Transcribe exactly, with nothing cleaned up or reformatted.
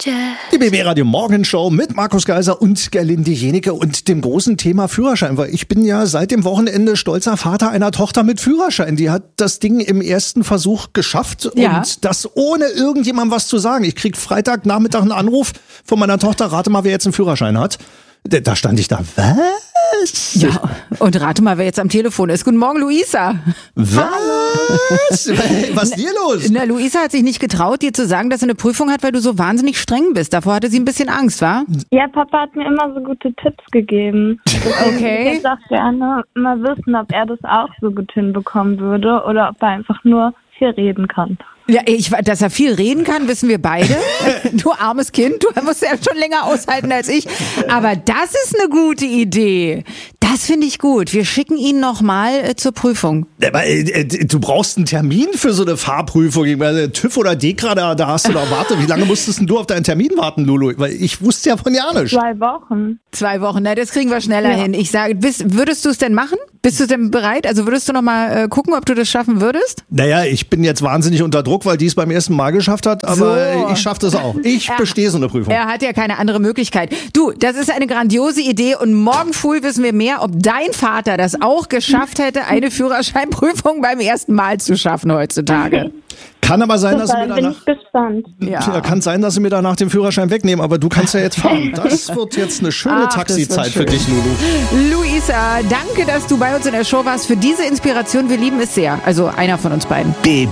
Die B B-Radio Morgenshow mit Markus Geiser und Gerlinde Jenike und dem großen Thema Führerschein. Weil ich bin ja seit dem Wochenende stolzer Vater einer Tochter mit Führerschein. Die hat das Ding im ersten Versuch geschafft Ja. und das ohne irgendjemandem was zu sagen. Ich krieg Freitagnachmittag einen Anruf von meiner Tochter, rate mal, wer jetzt einen Führerschein hat. Da stand ich da, was? Ja, und rate mal, wer jetzt am Telefon ist. Guten Morgen, Luisa. Was? Was ist dir los? Na, Luisa hat sich nicht getraut, dir zu sagen, dass sie eine Prüfung hat, weil du so wahnsinnig streng bist. Davor hatte sie ein bisschen Angst, wa? Ja, Papa hat mir immer so gute Tipps gegeben. Okay. Ich würde auch gerne mal wissen, ob er das auch so gut hinbekommen würde oder ob er einfach nur viel reden kann. Ja, ich, dass er viel reden kann, wissen wir beide. Du armes Kind, du musst ja schon länger aushalten als ich. Aber das ist eine gute Idee. Das finde ich gut. Wir schicken ihn nochmal äh, zur Prüfung. Aber, äh, du brauchst einen Termin für so eine Fahrprüfung. Ich meine, TÜV oder DEKRA, da, da hast du doch, warte, wie lange musstest denn du auf deinen Termin warten, Lulu? Weil ich wusste ja von ja nicht. Zwei Wochen. Zwei Wochen, na, das kriegen wir schneller Ja. hin. Ich sage, bist, würdest du es denn machen? Bist du denn bereit? Also würdest du nochmal äh, gucken, ob du das schaffen würdest? Naja, ich bin jetzt wahnsinnig unter Druck, weil die es beim ersten Mal geschafft hat, aber So. ich schaffe das auch. Ich Ja. bestehe so eine Prüfung. Er hat ja keine andere Möglichkeit. Du, das ist eine grandiose Idee und morgen früh wissen wir mehr, ob dein Vater das auch geschafft hätte, eine Führerscheinprüfung beim ersten Mal zu schaffen heutzutage. Kann aber sein, dass sie mir Dann bin danach, ich gespannt. ja. kann sein, dass sie mir danach den Führerschein wegnehmen, aber du kannst ja jetzt fahren. Das wird jetzt eine schöne Ach, das wird Taxizeit für schön. dich, Lulu. Luisa, danke, dass du bei uns in der Show warst. Für diese Inspiration, wir lieben es sehr. Also einer von uns beiden. B